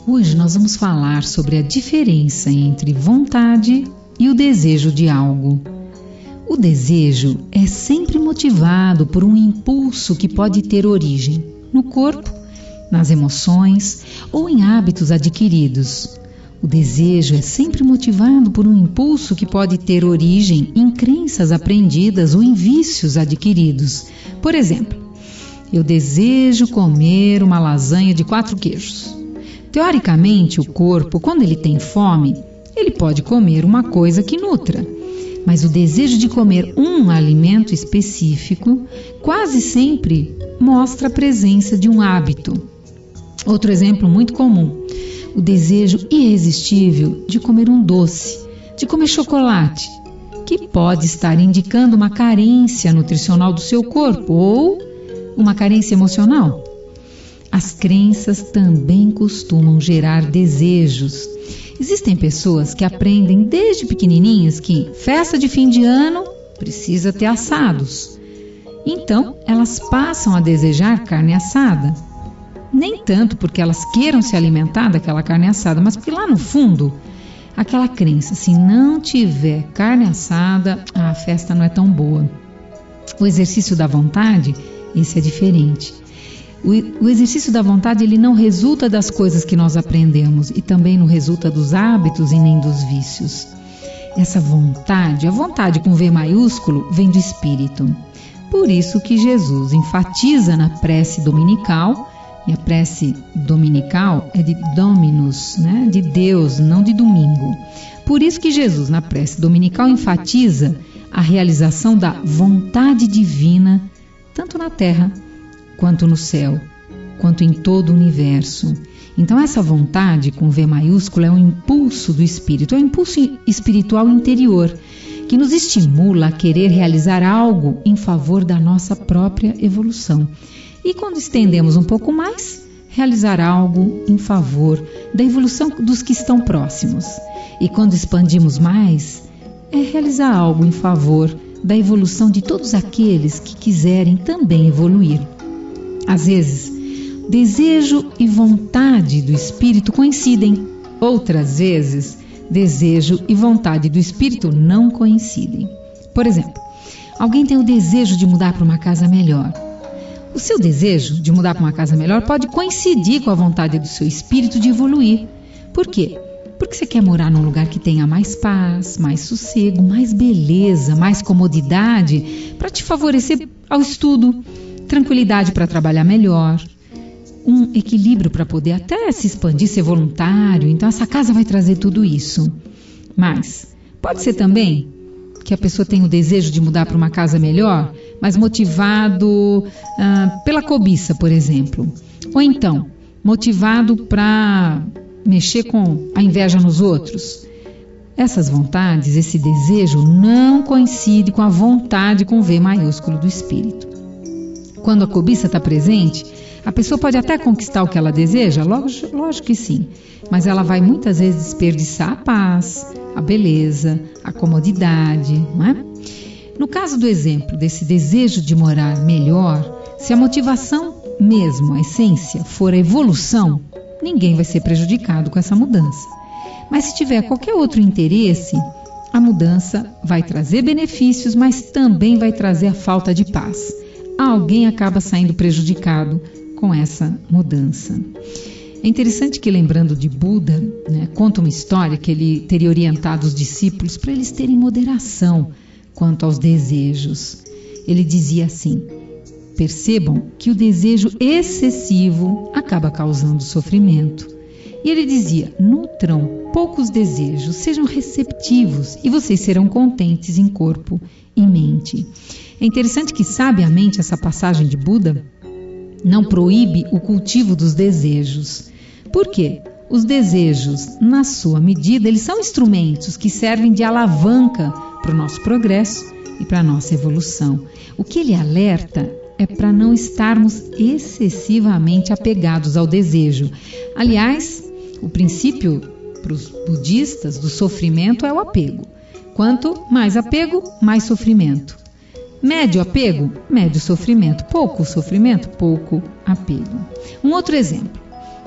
Hoje nós vamos falar sobre a diferença entre vontade e o desejo de algo. O desejo é sempre motivado por um impulso que pode ter origem no corpo, nas emoções ou em hábitos adquiridos. O desejo é sempre motivado por um impulso que pode ter origem em crenças aprendidas ou em vícios adquiridos. Por exemplo, eu desejo comer uma lasanha de 4 queijos. Teoricamente, o corpo, quando ele tem fome, ele pode comer uma coisa que nutra. Mas o desejo de comer um alimento específico quase sempre mostra a presença de um hábito. Outro exemplo muito comum, o desejo irresistível de comer um doce, de comer chocolate, que pode estar indicando uma carência nutricional do seu corpo ou uma carência emocional. As crenças também costumam gerar desejos. Existem pessoas que aprendem desde pequenininhas que festa de fim de ano precisa ter assados. Então, elas passam a desejar carne assada. Nem tanto porque elas queiram se alimentar daquela carne assada, mas porque lá no fundo, aquela crença, se não tiver carne assada, a festa não é tão boa. O exercício da vontade, esse é diferente. O exercício da vontade, ele não resulta das coisas que nós aprendemos e também não resulta dos hábitos e nem dos vícios. Essa vontade, a vontade com V maiúsculo, vem do Espírito. Por isso que Jesus enfatiza na prece dominical, e a prece dominical é de Dominus, né? De Deus, não de domingo. Por isso que Jesus, na prece dominical, enfatiza a realização da vontade divina, tanto na terra, quanto no céu, quanto em todo o universo. Então essa vontade com V maiúsculo é um impulso do Espírito, é um impulso espiritual interior, que nos estimula a querer realizar algo em favor da nossa própria evolução. E quando estendemos um pouco mais, realizar algo em favor da evolução dos que estão próximos. E quando expandimos mais, é realizar algo em favor da evolução de todos aqueles que quiserem também evoluir. Às vezes, desejo e vontade do Espírito coincidem. Outras vezes, desejo e vontade do Espírito não coincidem. Por exemplo, alguém tem o desejo de mudar para uma casa melhor. O seu desejo de mudar para uma casa melhor pode coincidir com a vontade do seu espírito de evoluir. Por quê? Porque você quer morar num lugar que tenha mais paz, mais sossego, mais beleza, mais comodidade para te favorecer ao estudo, tranquilidade para trabalhar melhor, um equilíbrio para poder até se expandir, ser voluntário. Então essa casa vai trazer tudo isso. Mas pode ser também que a pessoa tenha o desejo de mudar para uma casa melhor, mas motivado pela cobiça, por exemplo. Ou então, motivado para mexer com a inveja nos outros. Essas vontades, esse desejo não coincide com a vontade com V maiúsculo do Espírito. Quando a cobiça está presente, a pessoa pode até conquistar o que ela deseja, lógico que sim, mas ela vai muitas vezes desperdiçar a paz, a beleza, a comodidade, não é? No caso do exemplo desse desejo de morar melhor, se a motivação mesmo, a essência, for a evolução, ninguém vai ser prejudicado com essa mudança. Mas se tiver qualquer outro interesse, a mudança vai trazer benefícios, mas também vai trazer a falta de paz. Alguém acaba saindo prejudicado com essa mudança. É interessante que, lembrando de Buda, conta uma história que ele teria orientado os discípulos para eles terem moderação quanto aos desejos. Ele dizia assim: percebam que o desejo excessivo acaba causando sofrimento. E ele dizia: nutram poucos desejos, sejam receptivos e vocês serão contentes em corpo e mente. É interessante que, sabiamente, essa passagem de Buda não proíbe o cultivo dos desejos. Por quê? Os desejos, na sua medida, eles são instrumentos que servem de alavanca para o nosso progresso e para a nossa evolução. O que ele alerta é para não estarmos excessivamente apegados ao desejo. Aliás, o princípio para os budistas do sofrimento é o apego. Quanto mais apego, mais sofrimento. Médio apego, médio sofrimento. Pouco sofrimento, pouco apego. Um outro exemplo.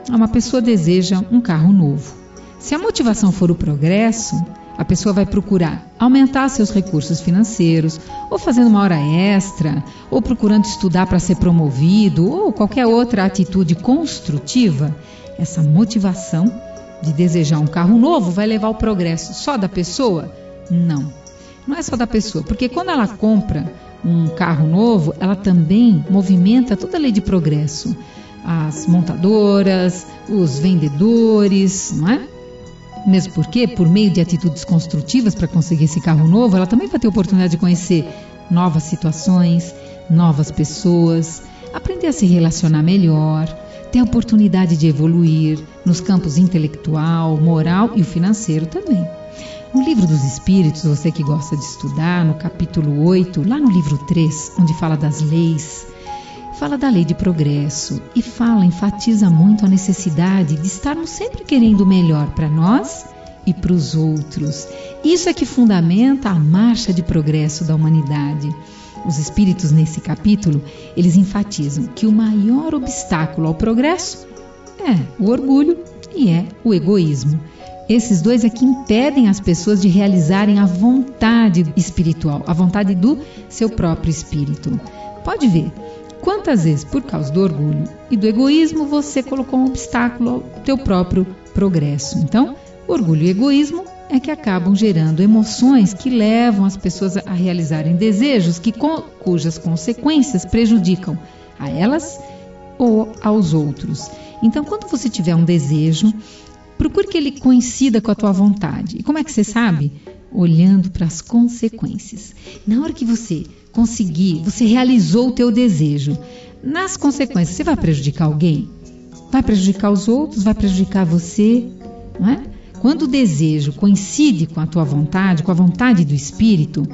uma pessoa deseja um carro novo. Se a motivação for o progresso, a pessoa vai procurar aumentar seus recursos financeiros, ou fazendo uma hora extra, ou procurando estudar para ser promovido, ou qualquer outra atitude construtiva. Essa motivação de desejar um carro novo vai levar ao progresso só da pessoa? Não, não é só da pessoa, porque quando ela compra um carro novo, ela também movimenta toda a lei de progresso. As montadoras, os vendedores, não é? Mesmo porque, por meio de atitudes construtivas para conseguir esse carro novo, ela também vai ter oportunidade de conhecer novas situações, novas pessoas, aprender a se relacionar melhor, ter a oportunidade de evoluir nos campos intelectual, moral e o financeiro também. No Livro dos Espíritos, você que gosta de estudar, no capítulo 8, lá no livro 3, onde fala das leis, fala da lei de progresso e enfatiza muito a necessidade de estarmos sempre querendo o melhor para nós e para os outros. Isso é que fundamenta a marcha de progresso da humanidade. Os espíritos nesse capítulo, eles enfatizam que o maior obstáculo ao progresso é o orgulho e é o egoísmo. Esses dois é que impedem as pessoas de realizarem a vontade espiritual, a vontade do seu próprio espírito. Pode ver. Quantas vezes, por causa do orgulho e do egoísmo, você colocou um obstáculo ao teu próprio progresso? Então, orgulho e egoísmo é que acabam gerando emoções que levam as pessoas a realizarem desejos cujas consequências prejudicam a elas ou aos outros. Então, quando você tiver um desejo, procure que ele coincida com a tua vontade. E como é que você sabe? Olhando para as consequências. Na hora que você conseguir, você realizou o teu desejo. Nas consequências, você vai prejudicar alguém? Vai prejudicar os outros? Vai prejudicar você? Não é? Quando o desejo coincide com a tua vontade, com a vontade do espírito,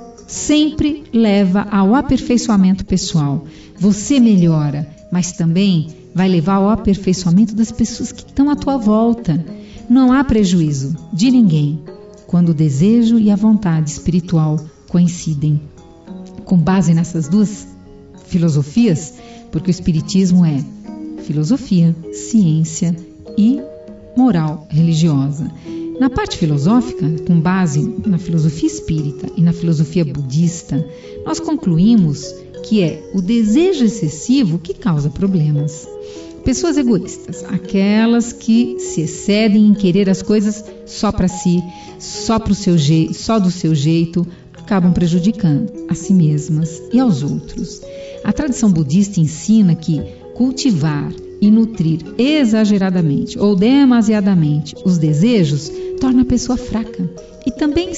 sempre leva ao aperfeiçoamento pessoal. Você melhora, mas também vai levar ao aperfeiçoamento das pessoas que estão à tua volta. Não há prejuízo de ninguém quando o desejo e a vontade espiritual coincidem. Com base nessas duas filosofias, porque o Espiritismo é filosofia, ciência e moral religiosa. Na parte filosófica, com base na filosofia espírita e na filosofia budista, nós concluímos que é o desejo excessivo que causa problemas. Pessoas egoístas, aquelas que se excedem em querer as coisas só para si, só do seu jeito, acabam prejudicando a si mesmas e aos outros. A tradição budista ensina que cultivar e nutrir exageradamente ou demasiadamente os desejos torna a pessoa fraca e também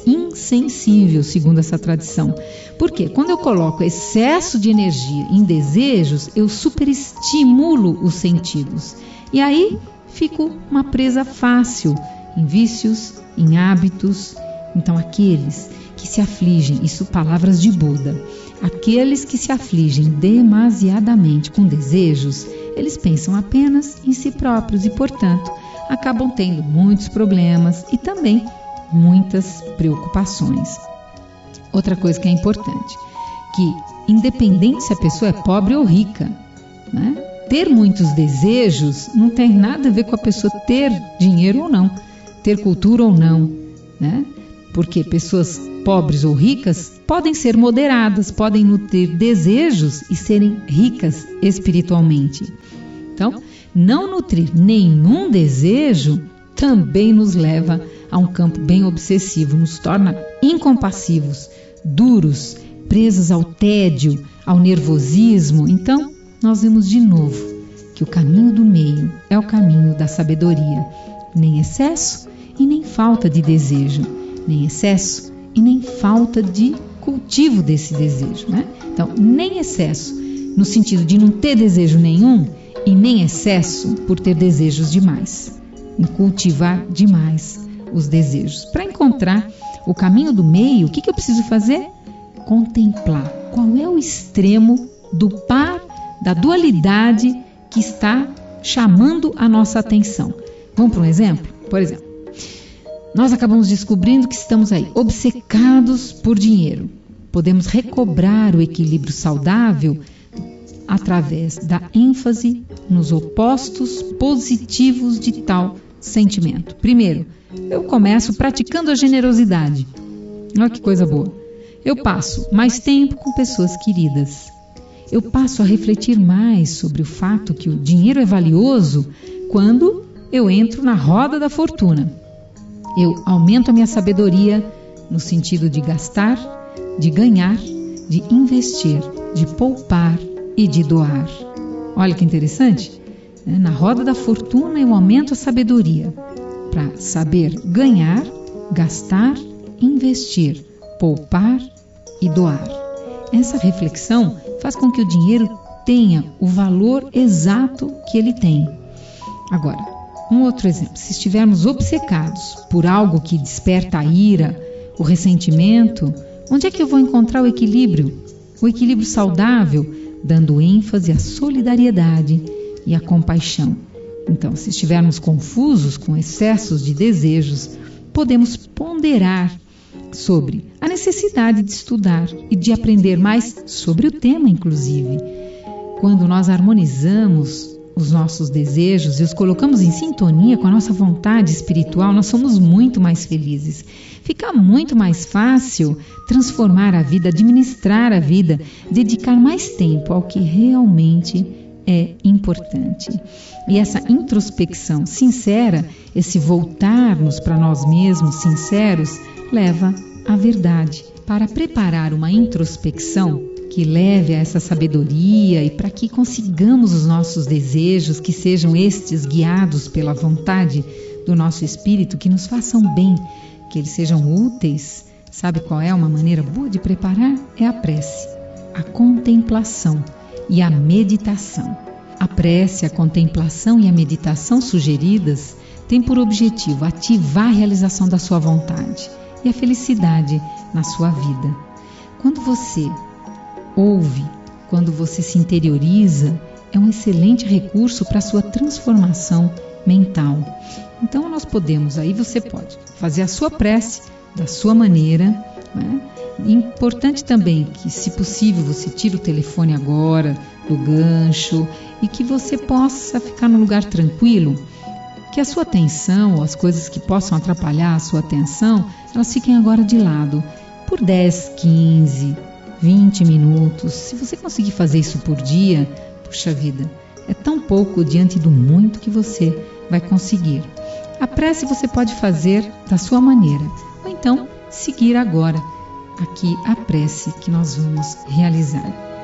insensível, segundo essa tradição. Porque quando eu coloco excesso de energia em desejos, eu superestimulo os sentidos. E aí fico uma presa fácil em vícios, em hábitos. Então aqueles que se afligem, isso palavras de Buda, aqueles que se afligem demasiadamente com desejos, eles pensam apenas em si próprios e, portanto, acabam tendo muitos problemas e também muitas preocupações. Outra coisa que é importante, que independente se a pessoa é pobre ou rica, né? Ter muitos desejos não tem nada a ver com a pessoa ter dinheiro ou não, ter cultura ou não, né? Porque pessoas pobres ou ricas podem ser moderadas, podem nutrir desejos e serem ricas espiritualmente. Então, não nutrir nenhum desejo também nos leva a um campo bem obsessivo, nos torna incompassivos, duros, presos ao tédio, ao nervosismo. Então, nós vemos de novo que o caminho do meio é o caminho da sabedoria. Nem excesso e nem falta de desejo, nem excesso e nem falta de cultivo desse desejo, né? Então, nem excesso no sentido de não ter desejo nenhum e nem excesso por ter desejos demais, em cultivar demais os desejos. Para encontrar o caminho do meio, o que eu preciso fazer? Contemplar qual é o extremo do par, da dualidade que está chamando a nossa atenção. Vamos para um exemplo? Por exemplo, nós acabamos descobrindo que estamos aí obcecados por dinheiro. Podemos recobrar o equilíbrio saudável através da ênfase nos opostos positivos de tal sentimento. Primeiro, eu começo praticando a generosidade. Olha que coisa boa. Eu passo mais tempo com pessoas queridas. Eu passo a refletir mais sobre o fato que o dinheiro é valioso quando eu entro na roda da fortuna. Eu aumento a minha sabedoria no sentido de gastar, de ganhar, de investir, de poupar e de doar. Olha que interessante. Na roda da fortuna eu aumento a sabedoria para saber ganhar, gastar, investir, poupar e doar. Essa reflexão faz com que o dinheiro tenha o valor exato que ele tem. Agora, um outro exemplo. Se estivermos obcecados por algo que desperta a ira, o ressentimento, onde é que eu vou encontrar o equilíbrio? O equilíbrio saudável, dando ênfase à solidariedade e à compaixão. Então, se estivermos confusos com excessos de desejos, podemos ponderar sobre a necessidade de estudar e de aprender mais sobre o tema, inclusive. Quando nós harmonizamos os nossos desejos e os colocamos em sintonia com a nossa vontade espiritual, nós somos muito mais felizes. Fica muito mais fácil transformar a vida, administrar a vida, dedicar mais tempo ao que realmente é importante. E essa introspecção sincera, esse voltarmos para nós mesmos sinceros, leva à verdade. Para preparar uma introspecção que leve a essa sabedoria e para que consigamos os nossos desejos, que sejam estes guiados pela vontade do nosso espírito, que nos façam bem, que eles sejam úteis. Sabe qual é uma maneira boa de preparar? É a prece, a contemplação e a meditação. A prece, a contemplação e a meditação sugeridas têm por objetivo ativar a realização da sua vontade e a felicidade na sua vida. Quando você ouve, quando você se interioriza, é um excelente recurso para a sua transformação mental. Então nós podemos, aí você pode fazer a sua prece da sua maneira, né? Importante também que, se possível, você tire o telefone agora do gancho e que você possa ficar num lugar tranquilo, que a sua atenção, ou as coisas que possam atrapalhar a sua atenção, elas fiquem agora de lado por 10, 15, 20 minutos. Se você conseguir fazer isso por dia, puxa vida, é tão pouco diante do muito que você vai conseguir. A prece você pode fazer da sua maneira, ou então seguir agora aqui a prece que nós vamos realizar.